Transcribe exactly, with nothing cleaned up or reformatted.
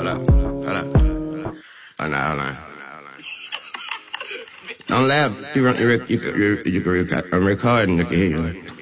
hold up, hold up. Hold on, hold on. Don't laugh. You, you, you, you, you, you can record, I'm recording, you can hear you.